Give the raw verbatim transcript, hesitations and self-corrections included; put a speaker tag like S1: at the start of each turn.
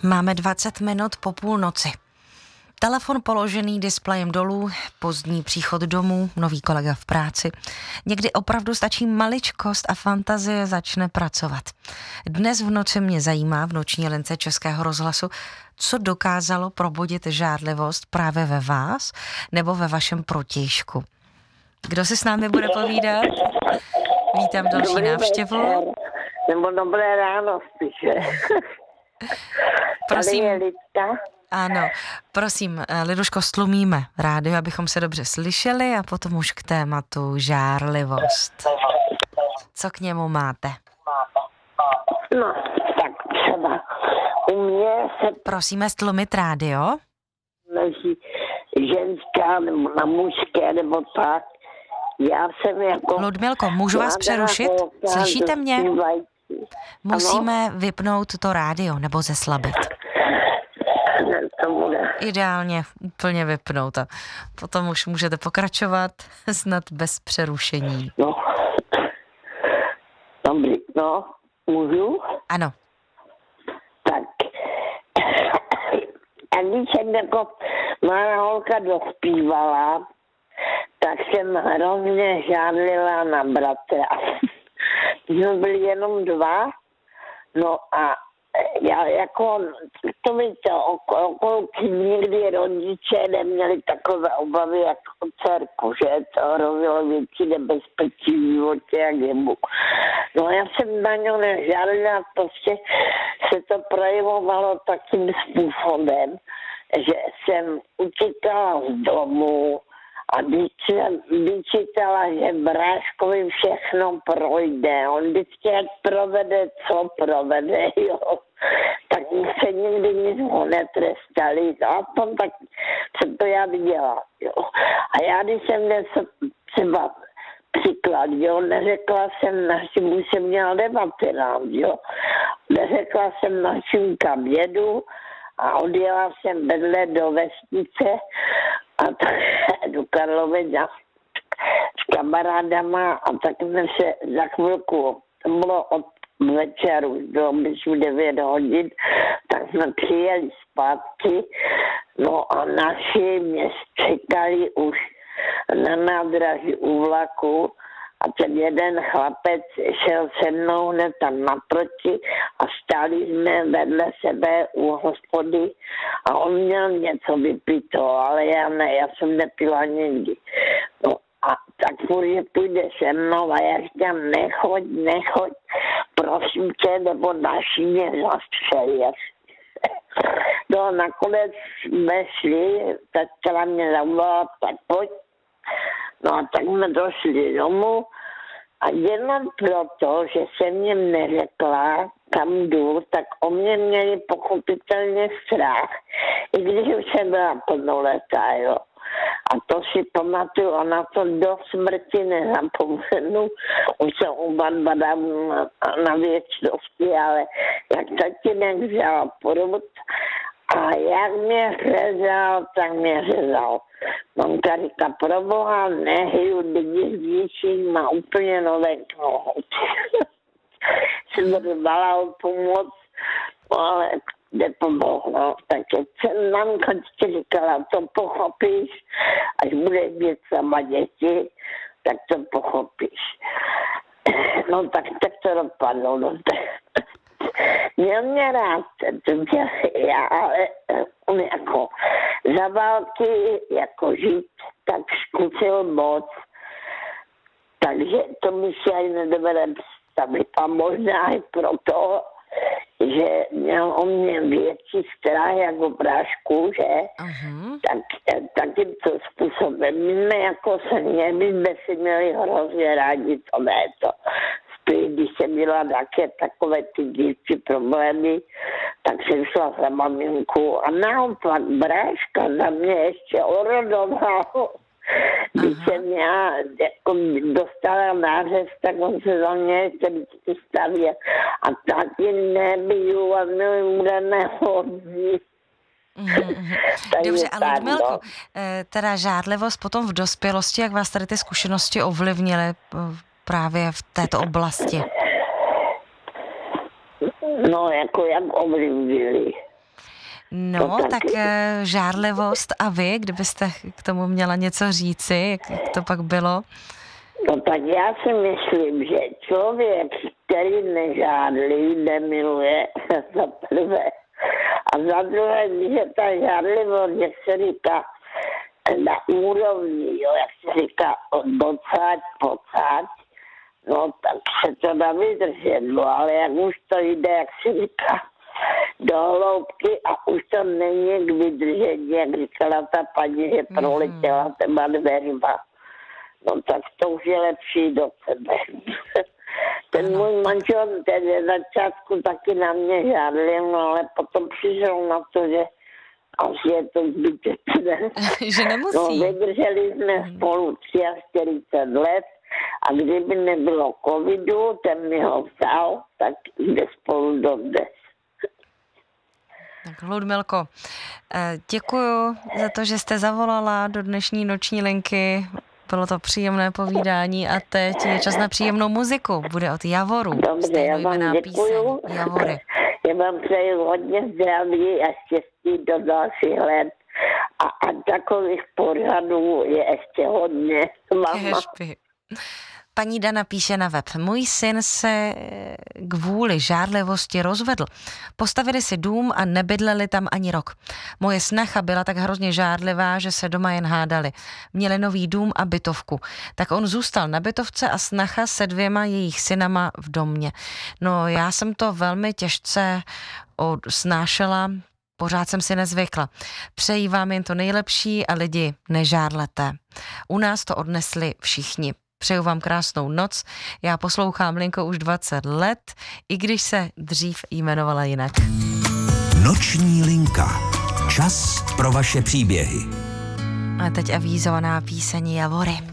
S1: Máme dvacet minut po půlnoci. Telefon položený displejem dolů, pozdní příchod domů, nový kolega v práci. Někdy opravdu stačí maličkost a fantazie začne pracovat. Dnes v noci mě zajímá v noční lince Českého rozhlasu, co dokázalo probudit žárlivost právě ve vás nebo ve vašem protějšku. Kdo si s námi bude povídat? Vítám další
S2: Dobrý
S1: návštěvu.
S2: večer. Nebo dobré ráno spíše.
S1: Prosím.
S2: Tady je Lidka.
S1: Ano, prosím, Liduško, stlumíme rádio, abychom se dobře slyšeli a potom už k tématu žárlivost. Co k němu máte?
S2: No, tak třeba u mě se
S1: Prosíme stlumit rádio.
S2: mezi ženská nebo na mužské nebo tak. Já jsem jako...
S1: Ludmilko, můžu vás
S2: mladá
S1: přerušit?
S2: holka,
S1: Slyšíte mě?
S2: dospívající.
S1: Musíme vypnout to rádio nebo zeslabit.
S2: Ano, to bude.
S1: Ideálně úplně vypnout a potom už můžete pokračovat snad bez přerušení.
S2: No. Dobrý, no, můžu?
S1: Ano.
S2: Tak. A když jsem jako mladá holka dospívala, tak jsem hrozně žádlila na bratra. Jsme byli jenom dva, no a já jako, to víte, okolo nikdy rodiče neměli takové obavy jako dcerku, že to hrozilo větší nebezpečí v životě jak jemu. No já jsem na něho nežádala, prostě se to projevovalo takým způsobem, že jsem utíkala z domu a vyčítala, že bráškovi všechno projde. On vždycky ať provede, co provede, jo. Tak se nikdy nic ho netrestali. A potom tak jsem to já viděla, jo. A já, když jsem něco třeba příklad, jo, neřekla jsem našim, už jsem měla devatenáct, jo. Neřekla jsem našim kabědu a odjela jsem vedle do vesnice a tak do Karlovic s kamarádama a tak jsme se za chvilku, to bylo od večeru, do myslím devět hodin, tak jsme přijeli zpátky, no a naši mě čekali už na nádraží u vlaku a ten jeden chlapec šel se mnou hned tam naproti a stáli jsme vedle sebe u hospody a on měl něco vypito, ale já ne, já jsem nepila nikdy. No a tak furt, že půjde se mnou a já říkám, nechoď, nechoď, prosím tě, nebo naši mě zastřelí. No a nakonec jsme šli, tak chtěla mě zavolat, tak pojď. No a tak jsme došli domů a jenom proto, že jsem jim neřekla, kam jdu, tak o mě měli pochopitelně strach, i když už jsem byla plnoletá, jo. A to si pamatuju, a na to do smrti nezapomenu. Už jsem oba dva na, na věčnosti, ale jak tatínek vzal prut a jak mě řezal, tak mě řezal. Mamka říká, pro boha, nehyju lidi s děčím, má úplně nové knout. Jsem dala o pomoc, ale nepomohlo. Takže jsem mamka ti říkala, to pochopíš, až budeš mít sama děti, tak to pochopíš. No tak, tak to dopadlo. No, tak. Měl mě rád, já, ale on jako za války jako žít, tak zkusil moc. Takže to mi si ani nedovede představit. A možná i proto, že měl o mě větší strach jako prášku, že? Uh-huh. Tak, takýmto způsobem. My jsme jako se měli, my jsme si měli hrozně rádi, to ne to. Spíš, když jsem měla také takové ty dětské problémy, tak jsem šla za maminku a naopak bráška za mě ještě orodoval. Když jsem já jako dostala nářez, tak on se za mě ještě vždycky stavěl. A taky nebiju a my bude nehodní.
S1: Mm-hmm. Dobře, a Ludmilko, teda žádlivost potom v dospělosti, jak vás tady ty zkušenosti ovlivnily právě v této oblasti?
S2: No, jako jak ovlivnili.
S1: No, tak e, žárlivost a vy, kdybyste k tomu měla něco říci, jak, jak to pak bylo?
S2: No tak já si myslím, že člověk, který nežádlí, nemiluje, za prvé. A za druhé, že ta žádlivost, jak se říká, na úrovni, jo, jak se říká, od docáť, pocáť, no tak se to dá vydržet, no ale jak už to jde, jak se říká, do hloubky a už to není k vydržení, jak říkala ta paní, že proletěla těma dveřma. No tak to už je lepší do sebe. Ten můj manžel, ten je na začátku taky na mě žádlil, no ale potom přišel na to, že asi je to zbytečné.
S1: Že nemusí.
S2: No, vydrželi jsme spolu čtyřicet tři let a kdyby nebylo covidu, ten mi ho vzal, tak jde spolu dodnes.
S1: Tak Ludmilko, děkuju za to, že jste zavolala do dnešní noční linky. Bylo to příjemné povídání a teď je čas na příjemnou muziku. Bude od Javoru.
S2: Dobře, já vám děkuju.
S1: Javory.
S2: Já vám přeju hodně zdraví a štěstí do dalších let. A, a takových pořadů je ještě hodně. Mama.
S1: Paní Dana píše na web. Můj syn se kvůli žárlivosti rozvedl. Postavili si dům a nebydleli tam ani rok. Moje snacha byla tak hrozně žárlivá, že se doma jen hádali. Měli nový dům a bytovku. Tak on zůstal na bytovce a snacha se dvěma jejich synama v domě. No já jsem to velmi těžce snášela, pořád jsem si nezvykla. Přeji vám jen to nejlepší a lidi, nežárlete. U nás to odnesli všichni. Přeju vám krásnou noc. Já poslouchám linku už dvacet let, i když se dřív jmenovala jinak.
S3: Noční linka. Čas pro vaše příběhy.
S1: A teď avizovaná píseň Javory.